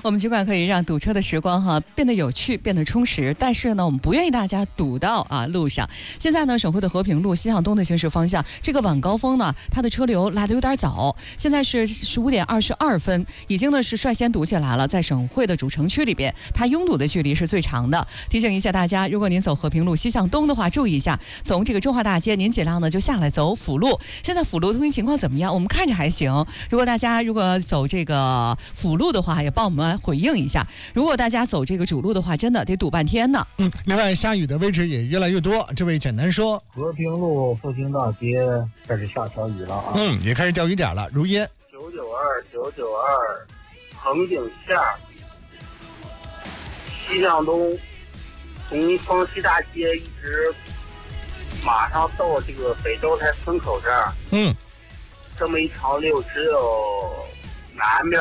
我们尽管可以让堵车的时光变得有趣，变得充实，但是呢，我们不愿意大家堵到路上。现在呢，省会的和平路西向东的行驶方向，这个晚高峰呢，它的车流来得有点早。现在是15点22分，已经呢是率先堵起来了。在省会的主城区里边，它拥堵的距离是最长的。提醒一下大家，如果您走和平路西向东的话，注意一下，从这个中华大街，您尽量呢就下来走辅路。现在辅路通行情况怎么样？我们看着还行。如果大家走这个辅路的话，也帮我们来回应一下。如果大家走这个主路的话，真的得堵半天呢。 另外下雨的位置也越来越多。这位简单说， 和平路复兴大街开始下小雨了啊。 也开始掉雨点了。如烟 992横井下西向东，从方西大街一直马上到这个北招台村口这儿。这么一长溜，只有南边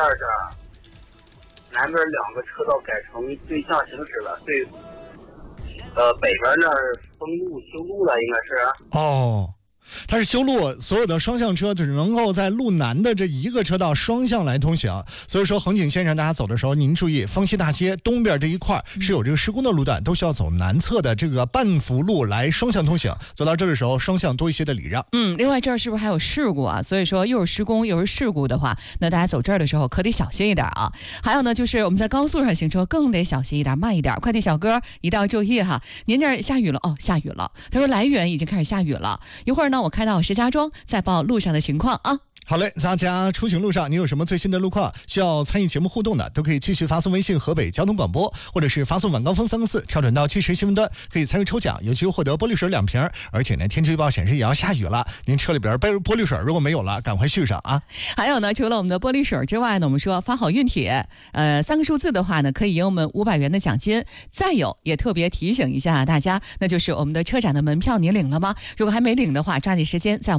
2个车道改成对向行驶了，对，北边那儿封路修路了，应该是。 它是修路，所有的双向车只能够在路南的这一个车道双向来通行。所以说横井线上大家走的时候，您注意方西大街东边这一块是有这个施工的路段，都需要走南侧的这个半幅路来双向通行。走到这的时候，双向多一些的礼让。 另外这儿是不是还有事故啊？所以说又是施工又是事故的话，那大家走这儿的时候可得小心一点啊。还有呢，就是我们在高速上行车更得小心一点，慢一点。快递小哥一定要注意哈。您这儿下雨了下雨了。他说来源已经开始下雨了，一会儿呢我开到石家庄再报路上的情况啊。 好嘞，大家出行路上你有什么最新的路况需要参与节目互动的，都可以继续发送微信河北交通广播，或者是发送晚高峰3个字跳转到70新闻端，可以参与抽奖，有机会获得玻璃水2瓶。而且呢，天气预报显示也要下雨了，您车里边背玻璃水如果没有了，赶快续上啊。 还有呢，除了我们的玻璃水之外呢，我们说发好运帖，3个数字的话呢，可以赢我们500元的奖金。再有也特别提醒一下大家，那就是我们的车展的门票您领了吗？如果还没领的话，抓紧时间在